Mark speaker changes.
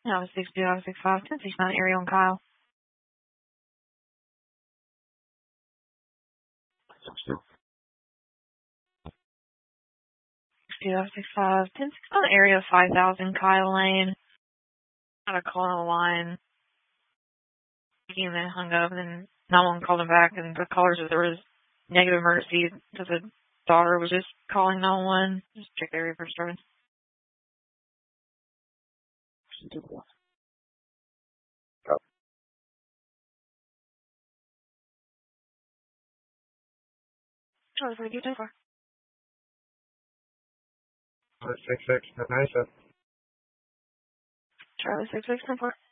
Speaker 1: Yeah, 6265 1069 area on Kyle. 6265 1069 area 5000 Kyle Lane. Had a call on the line. He then hung up, and then 911 called him back, and the caller said there was negative emergency because the daughter was just calling 911. Just check the area for starting. Charlie, what are you doing for?
Speaker 2: 66, nice.
Speaker 1: Charlie 66 10 4.